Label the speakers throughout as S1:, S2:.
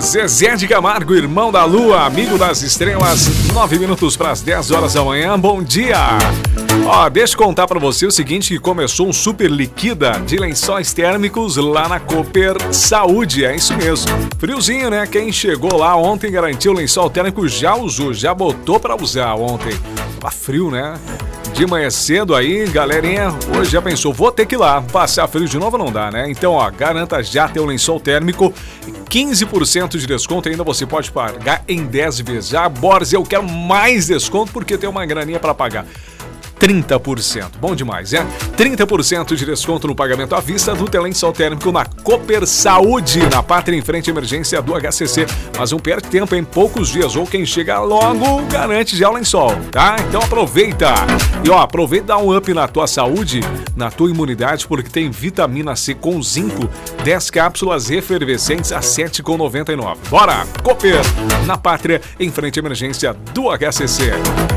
S1: Zezé de Camargo, irmão da lua, amigo das estrelas, 9 minutos para as 10 horas da manhã, bom dia! Ó, deixa eu contar para você o seguinte, que começou um super liquida de lençóis térmicos lá na Cooper Saúde, é isso mesmo. Friozinho, né? Quem chegou lá ontem garantiu o lençol térmico, já usou, já botou para usar ontem. Tava frio, né? De manhã cedo aí, galerinha, hoje já pensou, vou ter que ir lá, passar frio de novo não dá, né? Então, ó, garanta já teu lençol térmico, 15% de desconto, ainda você pode pagar em 10 vezes. Ah, Borges, eu quero mais desconto porque tem uma graninha para pagar. 30%. Bom demais, é? 30% de desconto no pagamento à vista do teu lençol térmico na Cooper Saúde, na Pátria, em frente à emergência do HCC. Mas não perde tempo, em poucos dias, ou quem chega logo garante já o lençol, tá? Então aproveita! E ó, aproveita e dá um up na tua saúde, na tua imunidade, porque tem vitamina C com zinco, 10 cápsulas efervescentes a R$ 7,99. Bora! Cooper, na Pátria, em frente à emergência do HCC.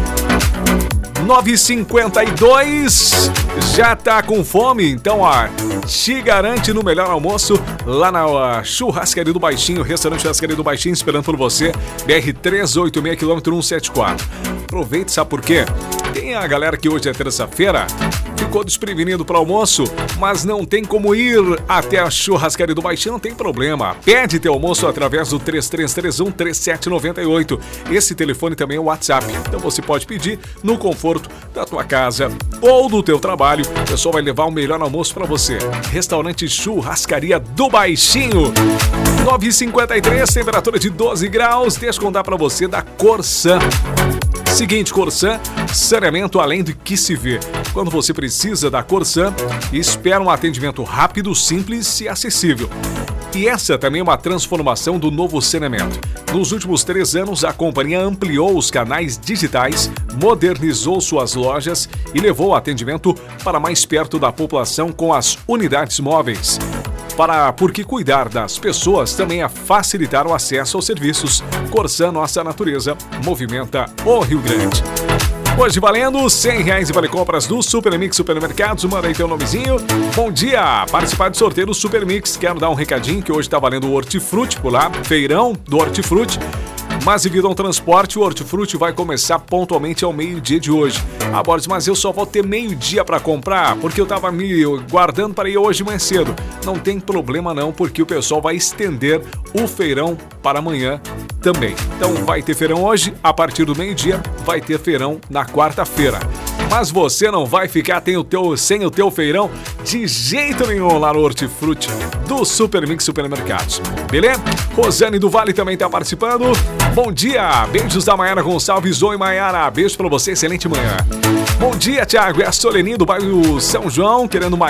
S1: 9h52, já tá com fome? Então, ó, te garante no melhor almoço lá na Churrascaria do Baixinho, restaurante Churrascaria do Baixinho, esperando por você, BR 386, quilômetro 174. Aproveite, sabe por quê? Tem a galera que hoje é terça-feira, ficou desprevenido para almoço, mas não tem como ir até a Churrascaria do Baixinho, não tem problema. Pede teu almoço através do 3331-3798. Esse telefone também é o WhatsApp, então você pode pedir no conforto da tua casa ou do teu trabalho. O pessoal vai levar o melhor almoço para você. Restaurante Churrascaria do Baixinho. 9h53, temperatura de 12 graus. Deixa eu contar para você da Corsan. Seguinte, Corsan, saneamento além do que se vê. Quando você precisa da Corsan, espera um atendimento rápido, simples e acessível. E essa também é uma transformação do novo saneamento. Nos últimos 3 anos, a companhia ampliou os canais digitais, modernizou suas lojas e levou o atendimento para mais perto da população com as unidades móveis. Porque cuidar das pessoas também é facilitar o acesso aos serviços. Corsan, nossa natureza, movimenta o Rio Grande. Hoje valendo R$100 e vale compras do Super Mix Supermercados. Manda aí teu nomezinho. Bom dia! Participar do sorteio do Super Mix. Quero dar um recadinho que hoje tá valendo o Hortifruti por lá. Feirão do Hortifruti. Mas devido ao transporte, o Hortifruti vai começar pontualmente ao meio-dia de hoje. Ah, Borges, mas eu só vou ter meio-dia para comprar, porque eu tava me guardando para ir hoje mais cedo. Não tem problema não, porque o pessoal vai estender o feirão para amanhã também. Então vai ter feirão hoje, a partir do meio-dia vai ter feirão na quarta-feira. Mas você não vai ficar sem o teu feirão de jeito nenhum lá no Hortifruti do Super Mix Supermercados. Beleza? Rosane do Vale também está participando. Bom dia! Beijos da Maiara Gonçalves. Oi, Maiara. Beijo para você, excelente manhã. Bom dia, Thiago. É a Soleninha do bairro São João, querendo uma